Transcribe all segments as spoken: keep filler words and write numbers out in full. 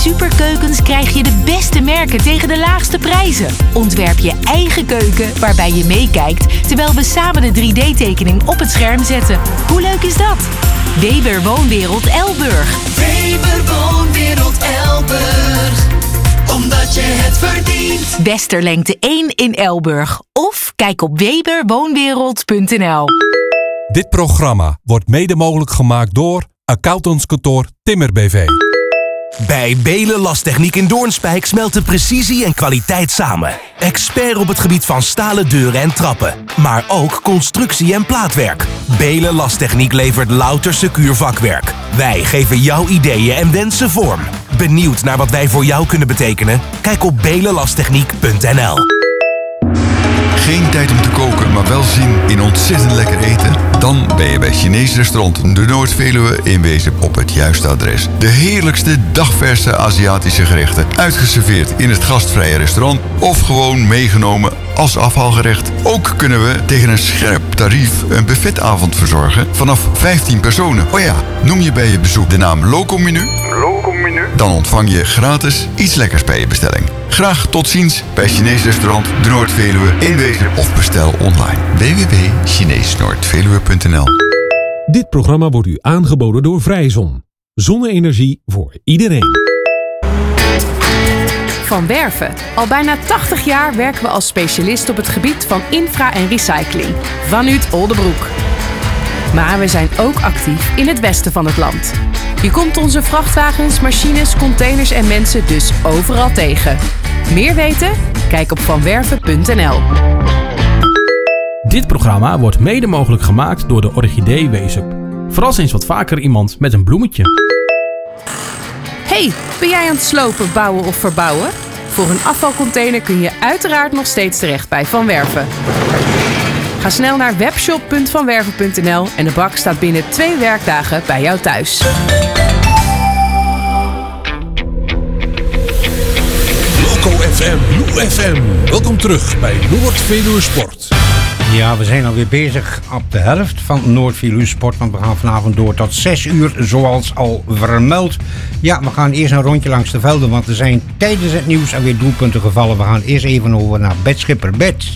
Superkeukens krijg je de beste merken tegen de laagste prijzen. Ontwerp je eigen keuken waarbij je meekijkt terwijl we samen de drie D-tekening op het scherm zetten. Hoe leuk is dat? Weber Woonwereld Elburg. Weber Woonwereld Elburg. Omdat je het verdient. Westerlengte één in Elburg. Of kijk op weber woonwereld punt n l. Dit programma wordt mede mogelijk gemaakt door accountantskantoor Timmer B V. Bij Belen Lastechniek in Doornspijk smelten precisie en kwaliteit samen. Expert op het gebied van stalen deuren en trappen. Maar ook constructie en plaatwerk. Belen Lastechniek levert louter secuur vakwerk. Wij geven jouw ideeën en wensen vorm. Benieuwd naar wat wij voor jou kunnen betekenen? Kijk op belen lasttechniek punt n l. Geen tijd om te koken, maar wel zin in ontzettend lekker eten? Dan ben je bij Chinees restaurant De Noord-Veluwe in Wezen op het juiste adres. De heerlijkste dagverse Aziatische gerechten, uitgeserveerd in het gastvrije restaurant of gewoon meegenomen als afhaalgerecht. Ook kunnen we tegen een scherp tarief een buffetavond verzorgen vanaf vijftien personen. Oh ja, noem je bij je bezoek de naam Locomenu? Locomenu. Dan ontvang je gratis iets lekkers bij je bestelling. Graag tot ziens bij Chinees restaurant De Noord-Veluwe in Wezen of bestel online. w w w punt chinees noordveluwe punt n l. Dit programma wordt u aangeboden door Vrijzon. Zonne-energie voor iedereen. Van Werven. Al bijna tachtig jaar werken we als specialist op het gebied van infra en recycling. Vanuit Oldebroek. Maar we zijn ook actief in het westen van het land. Je komt onze vrachtwagens, machines, containers en mensen dus overal tegen. Meer weten? Kijk op vanwerven punt n l. Dit programma wordt mede mogelijk gemaakt door de Orchidee Weesup. Verras eens wat vaker iemand met een bloemetje. Hey, ben jij aan het slopen, bouwen of verbouwen? Voor een afvalcontainer kun je uiteraard nog steeds terecht bij Van Werven. Ga snel naar webshop punt vanwerven punt n l en de bak staat binnen twee werkdagen bij jou thuis. Loco F M, Loe F M. Welkom terug bij Noord-Veluwe Sport. Ja, we zijn alweer bezig op de helft van Noord-Veluwe Sport. Want we gaan vanavond door tot zes uur, zoals al vermeld. Ja, we gaan eerst een rondje langs de velden, want er zijn tijdens het nieuws alweer doelpunten gevallen. We gaan eerst even over naar Bert Schipper. Bert.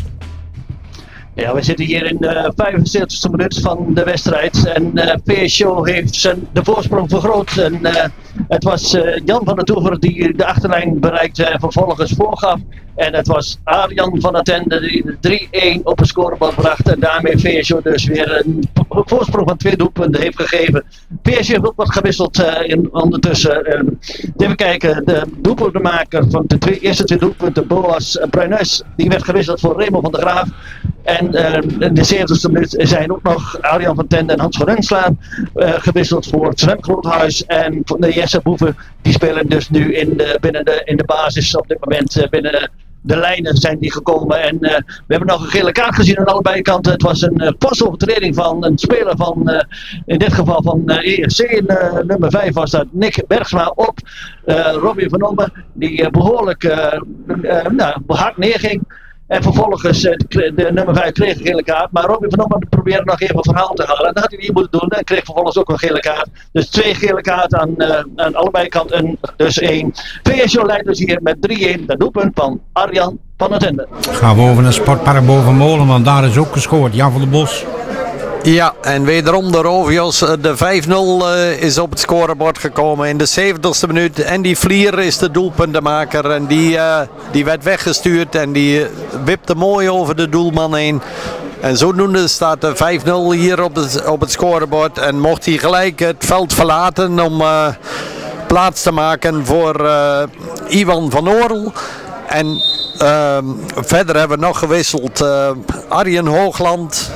Ja, we zitten hier in de vijfenzeventigste minuut van de wedstrijd en uh, P S V heeft zijn, de voorsprong vergroot. En, uh, het was uh, Jan van der Toever die de achterlijn bereikte en vervolgens voorgaf. En het was Arjan van der Tende die de drie-een op het scorebord bracht en daarmee P S V dus weer een voorsprong van twee doelpunten heeft gegeven. P S V heeft ook wat gewisseld uh, in, ondertussen. Uh, even kijken, de doelpuntenmaker van de twee, eerste twee doelpunten, Boas Bruines, die werd gewisseld voor Remo van der Graaf. En uh, in de zeventigste minuut zijn ook nog Arjan van Tende en Hans van Renslaan uh, gewisseld voor Sven Groothuis en de Jesse Boeven. Die spelen dus nu in de, binnen de, in de basis op dit moment uh, binnen de, de lijnen zijn die gekomen. En uh, we hebben nog een gele kaart gezien aan allebei kanten. Het was een uh, postovertreding van een speler van, uh, in dit geval van uh, E F C. Uh, nummer vijf was dat Nick Bergsma op uh, Robin van Ommen. Die uh, behoorlijk uh, uh, nou, hard neerging. En vervolgens, de, de nummer vijf kreeg een gele kaart. Maar Robin van Ommen probeerde nog even een verhaal te halen. En dat had hij niet moeten doen. En kreeg vervolgens ook een gele kaart. Dus twee gele kaarten aan, uh, aan allebei kanten. Dus één. P S V leidt dus hier met drie-een. Dat doelpunt van Arjan van der Tende. Gaan we over naar Sportpark Bovenmolen. Want daar is ook gescoord. Jan van der Bos. Ja, en wederom de Rovios. De vijf nul is op het scorebord gekomen in de zeventigste minuut. En die Vlier is de doelpuntenmaker. En die, uh, die werd weggestuurd en die wipte mooi over de doelman heen. En zodoende staat de vijf nul hier op het, op het scorebord. En mocht hij gelijk het veld verlaten om uh, plaats te maken voor uh, Ivan van Oorl. En uh, verder hebben we nog gewisseld uh, Arjen Hoogland.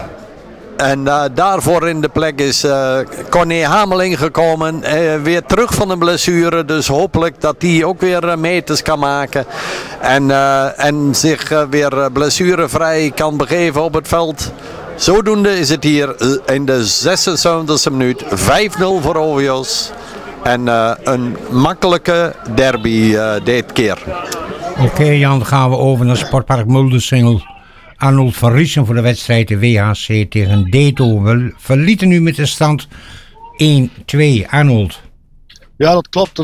En uh, daarvoor in de plek is uh, Corné Hameling gekomen. Uh, weer terug van een blessure. Dus hopelijk dat hij ook weer uh, meters kan maken. En, uh, en zich uh, weer blessurevrij kan begeven op het veld. Zodoende is het hier uh, in de zesenzeventigste minuut vijf nul voor Ovios. En uh, een makkelijke derby uh, dit keer. Oké okay, Jan, dan gaan we over naar Sportpark Muldensingel. Arnold van Riesen voor de wedstrijd de W H C tegen Deto. We verlieten nu met de stand één twee. Arnold. Ja, dat klopt.